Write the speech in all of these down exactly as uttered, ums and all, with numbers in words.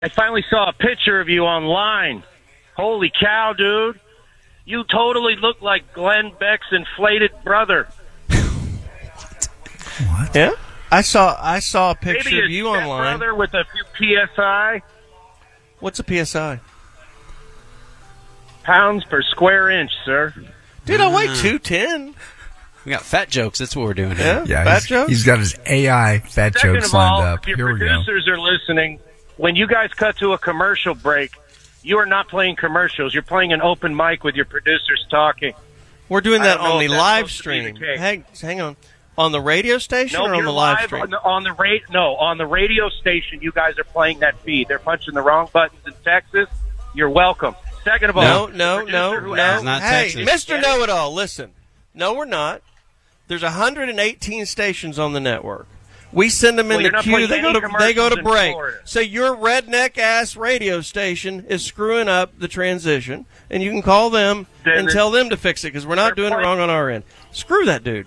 I finally saw a picture of you online. Holy cow, dude. You totally look like Glenn Beck's inflated brother. What? Yeah? I saw I saw a picture Maybe of you a online. brother with a few P S I. What's a P S I? Pounds per square inch, sir. Dude, I weigh two ten. We got fat jokes. That's what we're doing Yeah, here. Yeah, fat he's, jokes. he's got his A I fat Second jokes of all, lined up. if your Here we go. producers are listening, when you guys cut to a commercial break, you are not playing commercials. You're playing an open mic with your producers talking. We're doing I that don't know on the if that's live supposed to be the stream. case. Hang, hang on. On the radio station No, or on you're the live, live stream? on the, on the ra- No, on the radio station, you guys are playing that feed. They're punching the wrong buttons in Texas. You're welcome. Second of all, No, the no, producer no, who no. asked- It's not Hey, Texas. Mister Get it? Know-It-All, listen. No, we're not. There's one hundred eighteen stations on the network. We send them in Well, you're the not queue. playing They go any to they go to commercials in break. Florida. So your redneck-ass radio station is screwing up the transition, and you can call them Then and it- tell them to fix it because we're not They're doing it playing- wrong on our end. Screw that dude.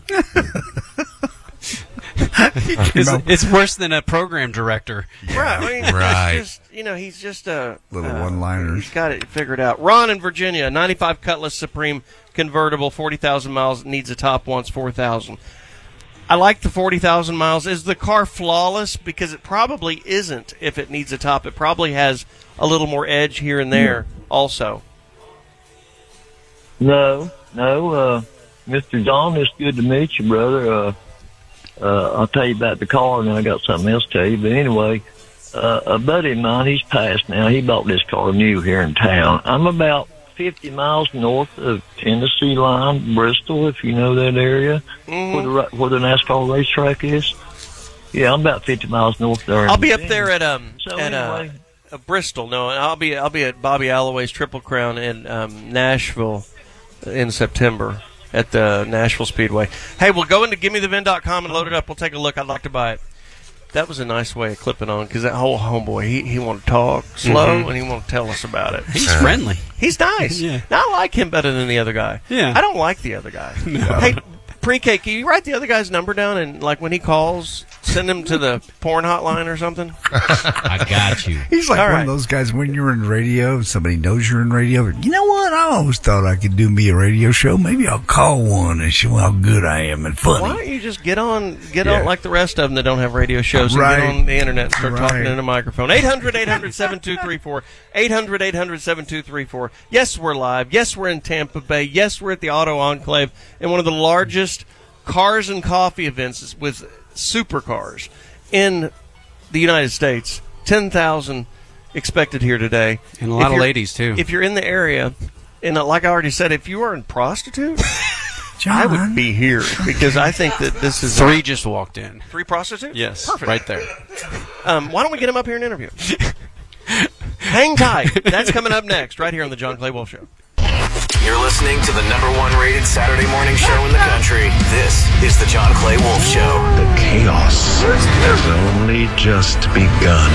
It's, it's worse than a program director. Right. I mean, Right. It's just, you know, he's just a Little uh, one-liners. He's got it figured out. Ron in Virginia, ninety-five Cutlass Supreme convertible, forty thousand miles, needs a top, wants four thousand. I like the forty thousand miles. Is the car flawless? Because it probably isn't if it needs a top. It probably has a little more edge here and there also. No, no, uh, Mister Don, it's good to meet you, brother. Uh, uh, I'll tell you about the car, and then I got something else to tell you. But anyway, uh, a buddy of mine, he's passed now. He bought this car new here in town. I'm about fifty miles north of Tennessee line, Bristol, if you know that area, Mm-hmm. where the ri- where the NASCAR racetrack is. Yeah, I'm about fifty miles north there. I'll be up there at um So at uh, anyway. uh, Bristol. No, I'll be I'll be at Bobby Alloway's Triple Crown in um, Nashville in September at the Nashville Speedway. Hey, we'll go into gimme the vin dot com and load it up. We'll take a look. I'd like to buy it. That was a nice way of clipping on because that whole homeboy, he, he want to talk slow Mhm. and he want to tell us about it. He's friendly. He's nice. Yeah. Now, I like him better than the other guy. Yeah. I don't like the other guy. Hey, Pre-K, can you write the other guy's number down and, like, when he calls, send him to the porn hotline or something? I got you. He's like All one right. of those guys when you're in radio, somebody knows you're in radio. You know what? I always thought I could do me a radio show. Maybe I'll call one and show how good I am and funny. Why don't you just get on, get Yeah. on like the rest of them that don't have radio shows and Right. get on the internet and start Right. talking in a microphone? eight hundred, eight hundred, seven two three four. eight hundred, eight hundred, seven two three four. Yes, we're live. Yes, we're in Tampa Bay. Yes, we're at the Auto Enclave in one of the largest cars and coffee events with supercars in the United States. ten thousand expected here today. And a If lot of you're- ladies, too. If you're in the area, and uh, like I already said, if you are in prostitute, John, I would be here because I think that this is Three just walked in. three prostitutes. Yes, Perfect. right there. Um, why don't we get him up here and interview him? Hang tight. That's coming up next, right here on the John Clay Wolf Show. You're listening to the number one rated Saturday morning show in the country. This is the John Clay Wolf Show. The chaos has only just begun.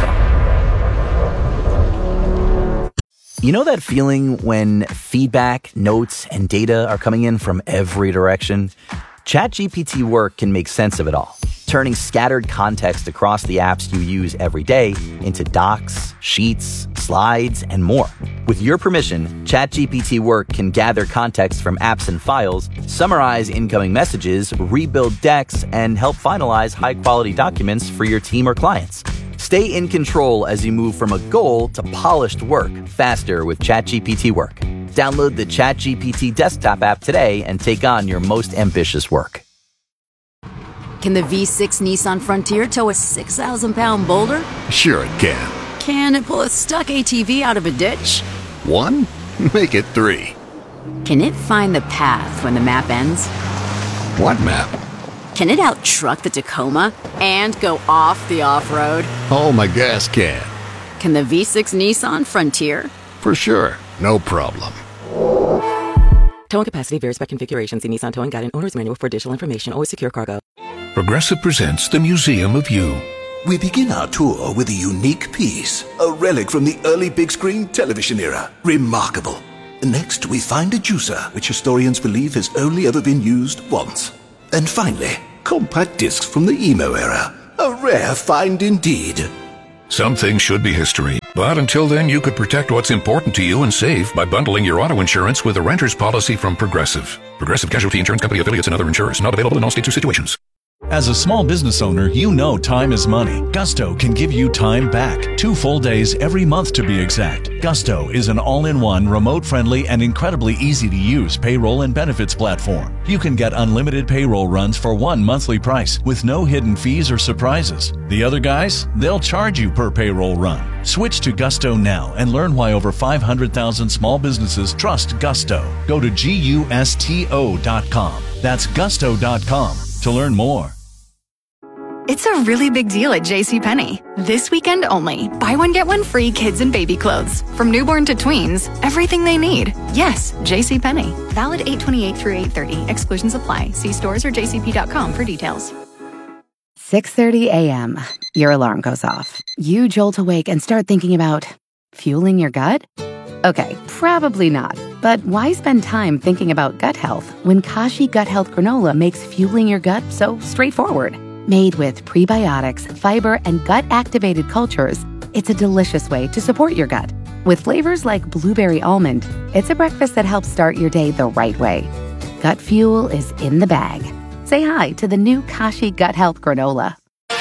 You know that feeling when feedback, notes, and data are coming in from every direction? ChatGPT Work can make sense of it all, turning scattered context across the apps you use every day into docs, sheets, slides, and more. With your permission, ChatGPT Work can gather context from apps and files, summarize incoming messages, rebuild decks, and help finalize high-quality documents for your team or clients. Stay in control as you move from a goal to polished work faster with ChatGPT Work. Download the ChatGPT desktop app today and take on your most ambitious work. Can the V six Nissan Frontier tow a six thousand pound boulder? Sure it can. Can it pull a stuck A T V out of a ditch? One? Make it three. Can it find the path when the map ends? What map? Can it out-truck the Tacoma and go off the off-road? Oh, my gas can. Can the V six Nissan Frontier? For sure. No problem. Towing capacity varies by configuration. See Nissan Towing Guide and Owner's Manual for additional information. Always secure cargo. Progressive presents the Museum of You. We begin our tour with a unique piece, a relic from the early big screen television era. Remarkable. Next, we find a juicer, which historians believe has only ever been used once. And finally, compact discs from the emo era. A rare find indeed. Some things should be history, but until then, you could protect what's important to you and save by bundling your auto insurance with a renter's policy from Progressive. Progressive Casualty Insurance Company affiliates and other insurers. Not available in all states or situations. As a small business owner, you know time is money. Gusto can give you time back. Two full days every month to be exact. Gusto is an all-in-one, remote-friendly, and incredibly easy-to-use payroll and benefits platform. You can get unlimited payroll runs for one monthly price with no hidden fees or surprises. The other guys, they'll charge you per payroll run. Switch to Gusto now and learn why over five hundred thousand small businesses trust Gusto. Go to gusto dot com. That's gusto dot com to learn more. It's a really big deal at JCPenney. This weekend only. Buy one, get one free kids and baby clothes. From newborn to tweens, everything they need. Yes, JCPenney. Valid eight twenty-eight through eight thirty. Exclusions apply. See stores or j c p dot com for details. six thirty a.m. Your alarm goes off. You jolt awake and start thinking about fueling your gut? Okay, probably not. But why spend time thinking about gut health when Kashi Gut Health Granola makes fueling your gut so straightforward? Made with prebiotics, fiber, and gut-activated cultures, it's a delicious way to support your gut. With flavors like blueberry almond, it's a breakfast that helps start your day the right way. Gut fuel is in the bag. Say hi to the new Kashi Gut Health Granola.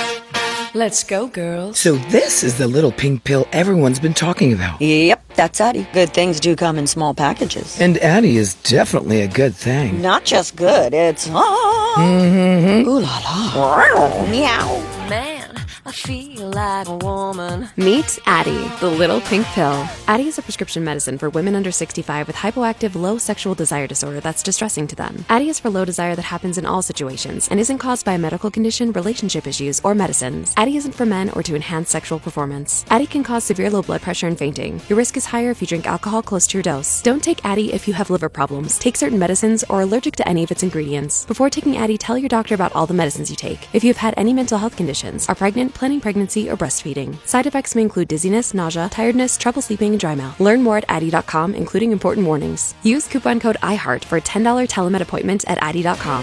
Let's go, girls. So this is the little pink pill everyone's been talking about. Yep, that's Addie. Good things do come in small packages. And Addie is definitely a good thing. Not just good, it's... Ah, mm-hmm. Ooh la la. Meow. Man, I feel like a woman. Meet Addie, the little pink pill. Addie is a prescription medicine for women under sixty-five with hypoactive low sexual desire disorder that's distressing to them. Addie is for low desire that happens in all situations and isn't caused by a medical condition, relationship issues, or medicines. Addie isn't for men or to enhance sexual performance. Addie can cause severe low blood pressure and fainting. Your risk is higher if you drink alcohol close to your dose. Don't take Addie if you have liver problems, take certain medicines, or are allergic to any of its ingredients. Before taking Addie, tell your doctor about all the medicines you take. If you have had any mental health conditions, are pregnant, planning pregnancy, or breastfeeding. Side effects may include dizziness, nausea, tiredness, trouble sleeping, and dry mouth. Learn more at addie dot com, including important warnings. Use coupon code iHeart for a ten dollars telemed appointment at addie dot com.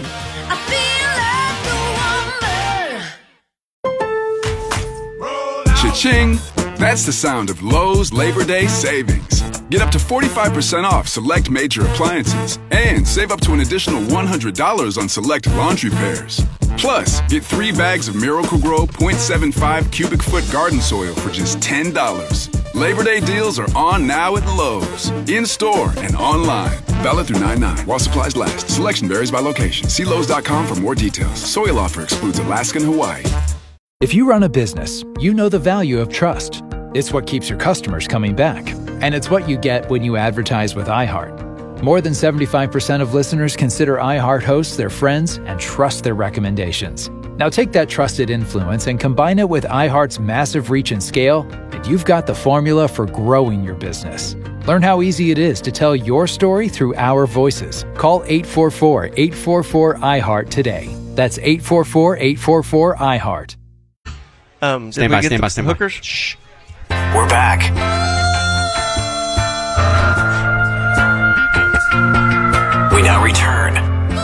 Cha-ching! That's the sound of Lowe's Labor Day savings. Get up to forty-five percent off select major appliances and save up to an additional one hundred dollars on select laundry pairs. Plus, get three bags of Miracle-Gro point seven five cubic foot garden soil for just ten dollars. Labor Day deals are on now at Lowe's, in-store and online. Valid through nine nine while supplies last. Selection varies by location. See Lowe's dot com for more details. Soil offer excludes Alaska and Hawaii. If you run a business, you know the value of trust. It's what keeps your customers coming back. And it's what you get when you advertise with iHeart. More than seventy-five percent of listeners consider iHeart hosts their friends and trust their recommendations. Now take that trusted influence and combine it with iHeart's massive reach and scale, and you've got the formula for growing your business. Learn how easy it is to tell your story through our voices. Call eight four four, eight four four, iHeart today. That's eight four four, eight four four, iHeart. Um, stand by, stand by, stand by. Hookers? Shh. We're back. We now return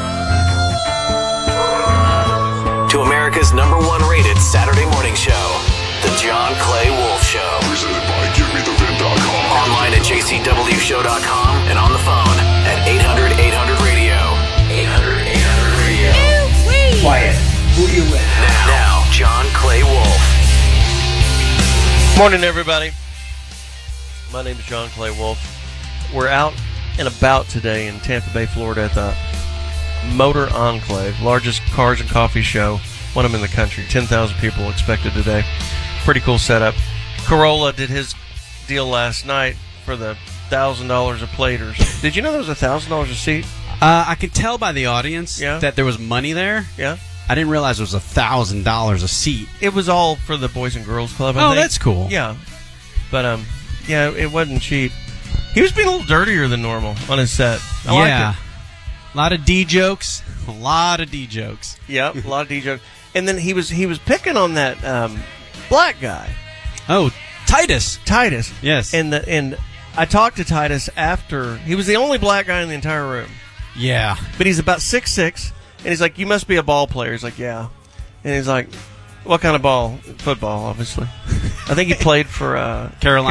to America's number one rated Saturday morning show, The John Clay Wolf Show. Presented by Give Me The Vin dot com. Online at j c w show dot com and on the phone at eight hundred, eight hundred radio. eight hundred, eight hundred radio. Quiet. Who you with? Now, now, John Clay Wolf. Morning, everybody. My name is John Clay Wolf. We're out and about today in Tampa Bay, Florida at the Motor Enclave, largest cars and coffee show, one of them in the country. ten thousand people expected today. Pretty cool setup. Corolla did his deal last night for the one thousand dollars a platers. Did you know there was one thousand dollars a seat? Uh, I could tell by the audience yeah. that there was money there. Yeah. I didn't realize it was one thousand dollars a seat. It was all for the Boys and Girls Club, I oh, think. That's cool. Yeah. But, um, yeah, it wasn't cheap. He was being a little dirtier than normal on his set. I yeah. liked it. A lot of D jokes. A lot of D jokes. Yep, a lot of D jokes. And then he was he was picking on that um, black guy. Oh, Titus. Titus. Yes. And the, and I talked to Titus after. He was the only black guy in the entire room. Yeah. But he's about six six, and he's like, you must be a ball player. He's like, yeah. And he's like, what kind of ball? Football, obviously. I think he played for uh, Carolina.